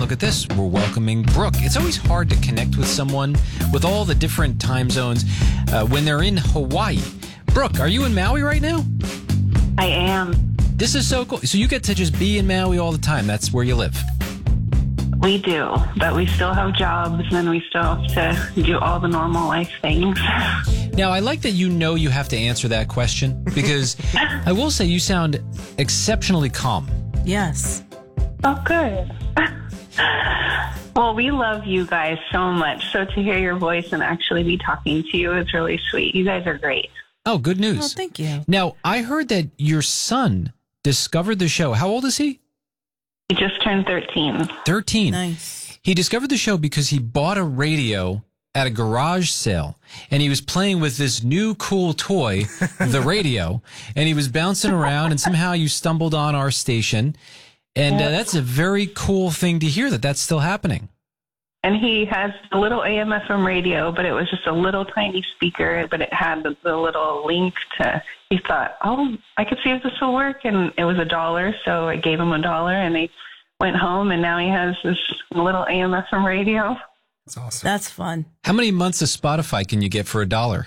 look at this. We're welcoming Brooke. It's always hard to connect with someone with all the different time zones when they're in Hawaii. Brooke, are you in Maui right now? I am. This is so cool. So you get to just be in Maui all the time. That's where you live. We do, but we still have jobs and we still have to do all the normal life things. Now, I like that you have to answer that question because I will say you sound exceptionally calm. Yes. Oh, good. Well, we love you guys so much. So to hear your voice and actually be talking to you is really sweet. You guys are great. Oh, good news. Oh, thank you. Now, I heard that your son discovered the show. How old is he? He just turned 13. 13. Nice. He discovered the show because he bought a radio at a garage sale, and he was playing with this new cool toy, the radio, and he was bouncing around, and somehow you stumbled on our station, and that's a very cool thing to hear that that's still happening. And he has a little AM/FM radio, but it was just a little tiny speaker, but it had the little link to, he thought, oh, I could see if this will work. And it was $1. So I gave him $1 and he went home and now he has this little AM/FM radio. That's awesome. That's fun. How many months of Spotify can you get for $1?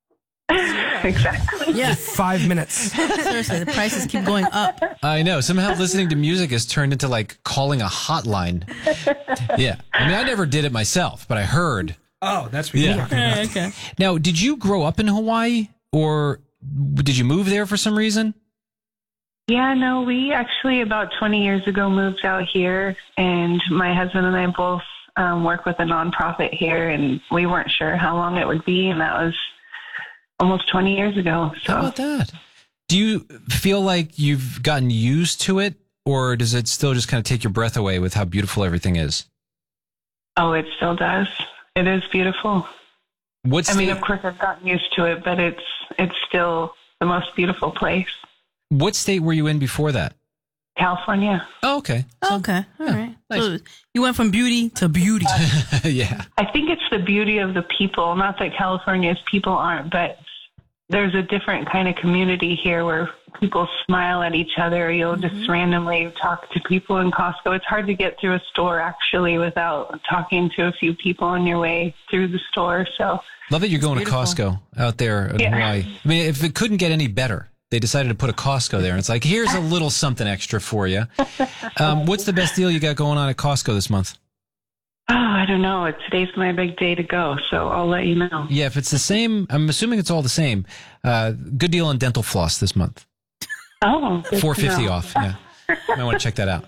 Exactly. Yeah. 5 minutes. Seriously, the prices keep going up. I know. Somehow listening to music has turned into like calling a hotline. Yeah. I mean, I never did it myself, but I heard. Oh, that's what you're talking about. Okay. Now, did you grow up in Hawaii or did you move there for some reason? Yeah, no, we actually about 20 years ago moved out here, and my husband and I both work with a nonprofit here, and we weren't sure how long it would be, and that was almost 20 years ago. So. How about that? Do you feel like you've gotten used to it, or does it still just kind of take your breath away with how beautiful everything is? Oh, it still does. It is beautiful. I mean, of course, I've gotten used to it, but it's still the most beautiful place. What state were you in before that? California. Oh, okay. Okay. All right. Nice. So you went from beauty to beauty. Yeah. I think it's the beauty of the people. Not that California's people aren't, but there's a different kind of community here where people smile at each other. You'll just randomly talk to people in Costco. It's hard to get through a store actually without talking to a few people on your way through the store. So Love that you're going beautiful. to Costco out there in Hawaii. I mean, if it couldn't get any better, they decided to put a Costco there. And it's like, here's a little something extra for you. What's the best deal you got going on at Costco this month? Oh, I don't know. Today's my big day to go, so I'll let you know. Yeah, if it's the same, I'm assuming it's all the same. Good deal on dental floss this month. Oh, good to $4.50 know. off. Yeah, might want to check that out.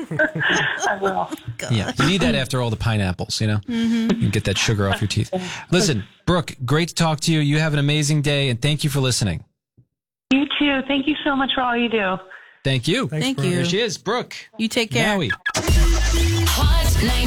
I will. Yeah, you need that after all the pineapples. You know, you can get that sugar off your teeth. Listen, Brooke, great to talk to you. You have an amazing day, and thank you for listening. You too. Thank you so much for all you do. Thank you. Thank There you. she is, Brooke. You take care. Maui. Hot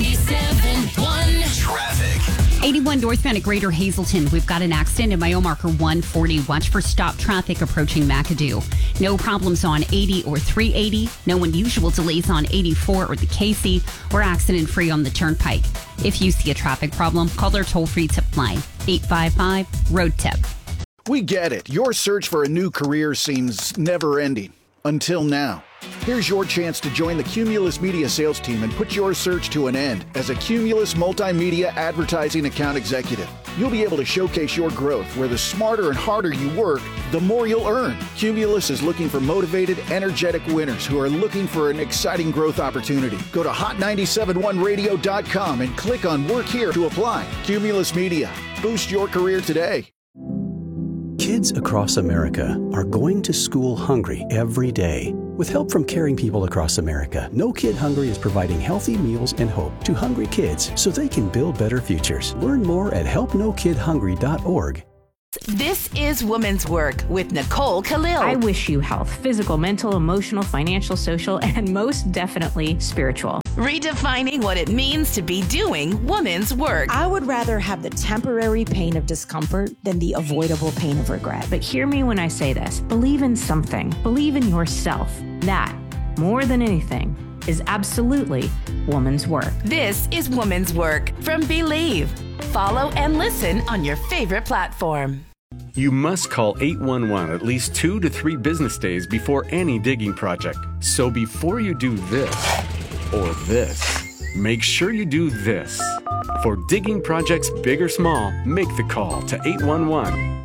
97.1 Traffic. 81 northbound at Greater Hazelton. We've got an accident in mile marker 140. Watch for stop traffic approaching McAdoo. No problems on 80 or 380. No unusual delays on 84 or the Casey. We're accident free on the Turnpike. If you see a traffic problem, call their toll-free tip line, 855-ROAD-TIP. We get it. Your search for a new career seems never-ending. Until now. Here's your chance to join the Cumulus Media sales team and put your search to an end as a Cumulus Multimedia Advertising Account Executive. You'll be able to showcase your growth where the smarter and harder you work, the more you'll earn. Cumulus is looking for motivated, energetic winners who are looking for an exciting growth opportunity. Go to hot971radio.com and click on Work Here to apply. Cumulus Media. Boost your career today. Kids across America are going to school hungry every day. With help from caring people across America, No Kid Hungry is providing healthy meals and hope to hungry kids so they can build better futures. Learn more at helpnokidhungry.org. This is Women's Work with Nicole Khalil. I wish you health, physical, mental, emotional, financial, social, and most definitely spiritual. Redefining what it means to be doing women's work. I would rather have the temporary pain of discomfort than the avoidable pain of regret. But hear me when I say this. Believe in something. Believe in yourself. That, more than anything, is absolutely woman's work. This is Women's Work from Believe. Follow and listen on your favorite platform. You must call 811 at least 2 to 3 business days before any digging project. So before you do this or this, make sure you do this. For digging projects big or small, make the call to 811.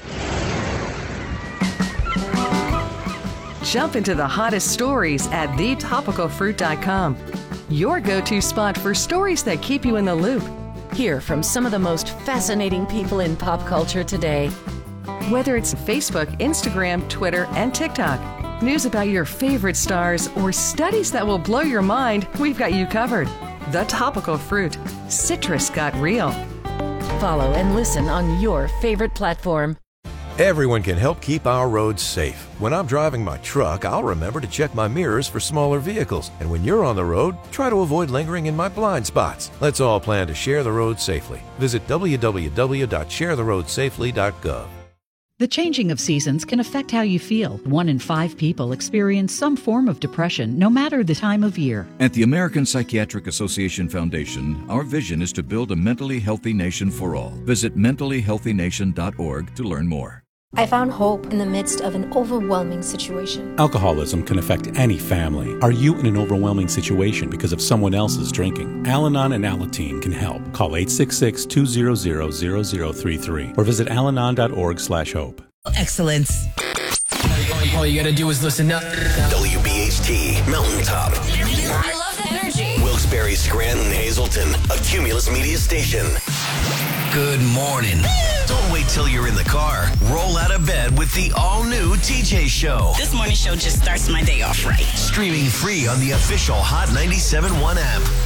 Jump into the hottest stories at thetopicalfruit.com. Your go-to spot for stories that keep you in the loop. Hear from some of the most fascinating people in pop culture today. Whether it's Facebook, Instagram, Twitter, and TikTok, news about your favorite stars, or studies that will blow your mind, we've got you covered. The Topical Fruit. Citrus got real. Follow and listen on your favorite platform. Everyone can help keep our roads safe. When I'm driving my truck, I'll remember to check my mirrors for smaller vehicles. And when you're on the road, try to avoid lingering in my blind spots. Let's all plan to share the road safely. Visit www.sharetheroadsafely.gov. The changing of seasons can affect how you feel. 1 in 5 people experience some form of depression, no matter the time of year. At the American Psychiatric Association Foundation, our vision is to build a mentally healthy nation for all. Visit mentallyhealthynation.org to learn more. I found hope in the midst of an overwhelming situation. Alcoholism can affect any family. Are you in an overwhelming situation because of someone else's drinking? Al-Anon and Alateen can help. Call 866-200-0033 or visit alanon.org/hope. Excellence. All you gotta do is listen up. WBHT Mountaintop. I love the energy. Wilkes-Barre, Scranton, Hazleton, a Cumulus Media station. Good morning. Don't wait till you're in the car. Roll out of bed with the all-new TJ Show. This morning show just starts my day off right. Streaming free on the official Hot 97.1 app.